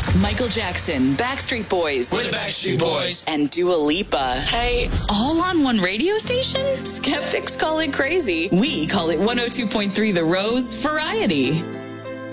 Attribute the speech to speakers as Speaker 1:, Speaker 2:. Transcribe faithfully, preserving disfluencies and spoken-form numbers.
Speaker 1: Michael Jackson, Backstreet Boys,
Speaker 2: We're the Backstreet Boys,
Speaker 1: and Dua Lipa.
Speaker 3: Hey.
Speaker 1: All on one radio station? Skeptics call it crazy. We call it one oh two point three The Rose Variety.